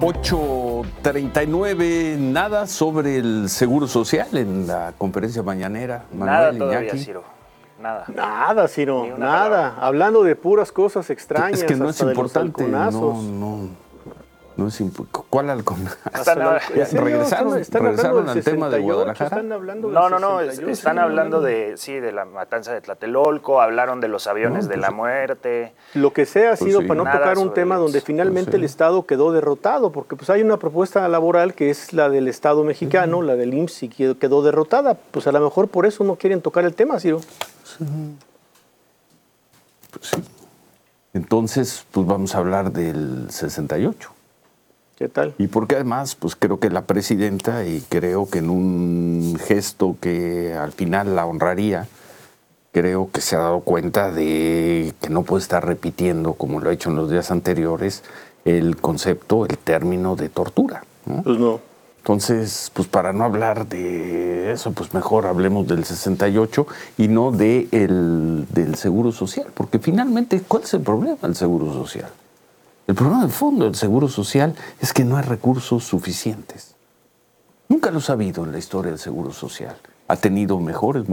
8:39, nada sobre el Seguro Social en la conferencia mañanera. Nada Manuel, todavía, Iñaki. Ciro. Nada. Nada, Ciro, nada. Palabra. Hablando de puras cosas extrañas. Es que no es hasta de los importante. halconazos. No es importante. ¿Cuál halconazo? Están ¿En serio? Regresaron hablando del al tema de 68, Guadalajara. Están hablando del No, 68, están hablando de la matanza de Tlatelolco, hablaron de los aviones de la muerte. Lo que sea ha sido sí. para no Nada tocar un sobre tema eso. donde finalmente Pues sí. el Estado quedó derrotado, porque pues hay una propuesta laboral que es la del Estado mexicano, la del IMSS, y quedó derrotada. Pues a lo mejor por eso no quieren tocar el tema, Ciro. Pues sí. Entonces, pues vamos a hablar del 68. ¿Qué tal? Y porque además, pues creo que la presidenta, y creo que en un gesto que al final la honraría, creo que se ha dado cuenta de que no puede estar repitiendo, como lo ha hecho en los días anteriores, el concepto, el término de tortura, ¿no? Pues no. Entonces, pues para no hablar de eso, pues mejor hablemos del 68 y no del Seguro Social, porque finalmente, ¿cuál es el problema del Seguro Social? El problema de fondo del Seguro Social es que no hay recursos suficientes. Nunca los ha habido en la historia del Seguro Social. Ha tenido mejores